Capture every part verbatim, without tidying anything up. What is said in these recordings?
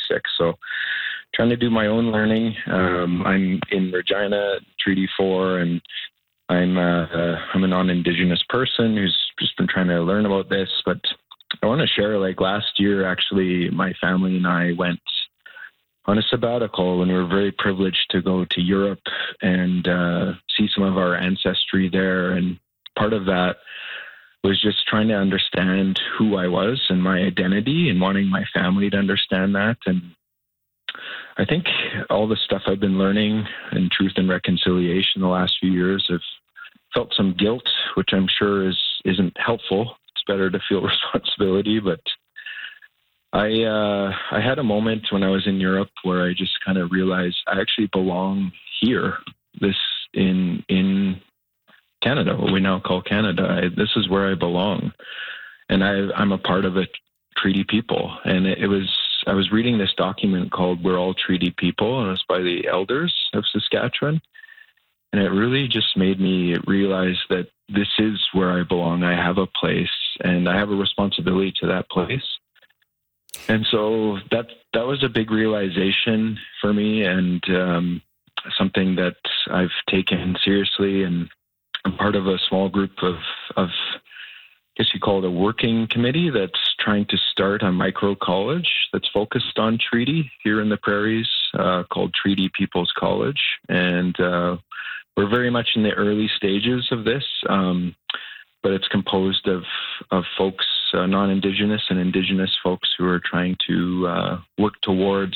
twenty-six. So trying to do my own learning. Um, I'm in Regina, Treaty four, and I'm uh, uh, I'm a non-Indigenous person who's just been trying to learn about this. But I want to share, like last year, actually, my family and I went on a sabbatical, and we were very privileged to go to Europe and uh, see some of our ancestry there. And part of that was just trying to understand who I was and my identity, and wanting my family to understand that. And I think all the stuff I've been learning in truth and reconciliation the last few years, have felt some guilt, which I'm sure is, isn't helpful. It's better to feel responsibility. But I uh, I had a moment when I was in Europe where I just kind of realized I actually belong here, this in in Canada, what we now call Canada. I, this is where I belong. And I, I'm a part of a treaty people. And it, it was I was reading this document called We're All Treaty People, and it was by the elders of Saskatchewan. And it really just made me realize that this is where I belong. I have a place, and I have a responsibility to that place. And so that that was a big realization for me, and um, something that I've taken seriously. And I'm part of a small group of, of I guess you call it a working committee that's trying to start a micro college that's focused on treaty here in the prairies, uh, called Treaty People's College. And uh, we're very much in the early stages of this, um, but it's composed of, of folks, uh, non-Indigenous and Indigenous folks, who are trying to uh, work towards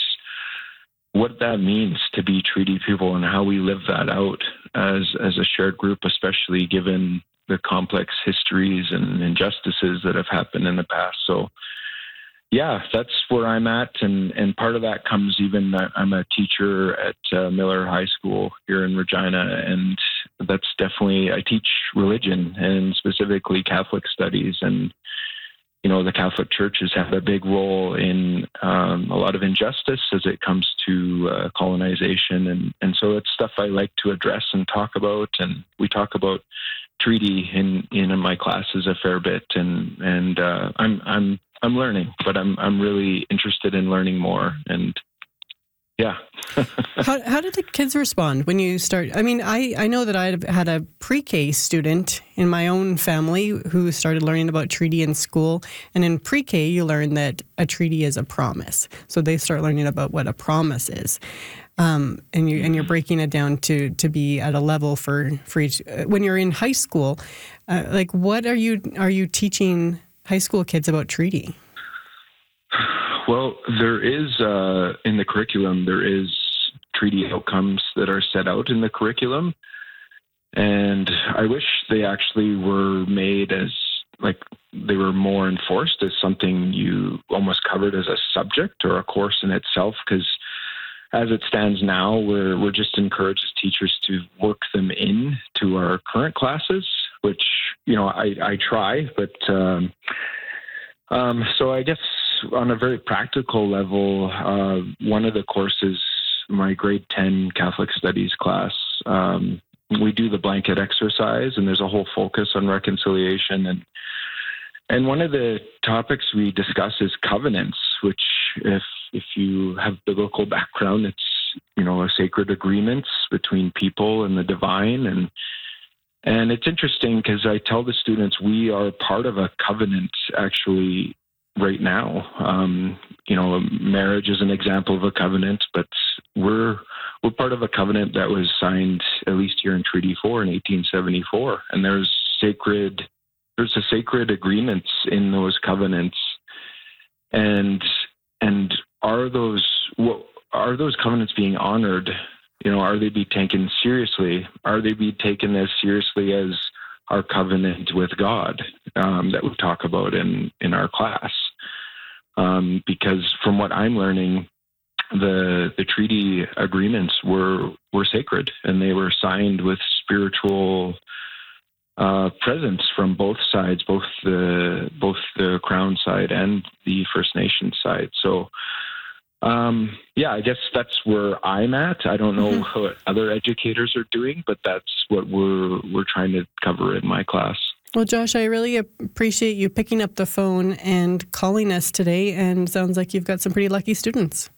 what that means to be treaty people and how we live that out as as a shared group, especially given the complex histories and injustices that have happened in the past. So yeah, that's where I'm at. And, and part of that comes even, I'm a teacher at uh, Miller High School here in Regina. And that's definitely, I teach religion, and specifically Catholic studies. And, you know, the Catholic Church has had a big role in um, a lot of injustice as it comes to uh, colonization. And, and so it's stuff I like to address and talk about. And we talk about treaty in, in my classes a fair bit. And, and uh, I'm, I'm, I'm learning, but I'm, I'm really interested in learning more. And yeah. how how did the kids respond when you start? I mean, I, I know that I had a pre-K student in my own family who started learning about treaty in school. And in pre-K, you learn that a treaty is a promise. So they start learning about what a promise is. Um, and you and you're breaking it down to to be at a level for for each. When you're in high school, uh, like what are you are you teaching high school kids about treaty? Well, there is, uh, in the curriculum, there is treaty outcomes that are set out in the curriculum. And I wish they actually were made as, like, they were more enforced as something you almost covered as a subject or a course in itself. Because as it stands now, we're, we're just encouraged as teachers to work them in to our current classes, which, you know, I, I try, but um, um, so I guess on a very practical level, uh, one of the courses, my grade ten Catholic Studies class, um, we do the blanket exercise, and there's a whole focus on reconciliation. And and one of the topics we discuss is covenants, which if if you have biblical background, it's, you know, a sacred agreements between people and the divine. And and it's interesting because I tell the students we are part of a covenant actually right now. Um, you know, marriage is an example of a covenant, but we're we're part of a covenant that was signed, at least here in Treaty four in eighteen seventy-four. And there's sacred, there's a sacred agreements in those covenants. And and are those what are those covenants being honored? You know, are they being taken seriously? Are they being taken as seriously as our covenant with God um, that we talk about in, in our class? Um, because from what I'm learning, the the treaty agreements were were sacred, and they were signed with spiritual uh, presence from both sides, both the both the Crown side and the First Nations side. So, um, yeah, I guess that's where I'm at. I don't know mm-hmm. what other educators are doing, but that's what we're we're trying to cover in my class. Well, Josh, I really appreciate you picking up the phone and calling us today, and sounds like you've got some pretty lucky students.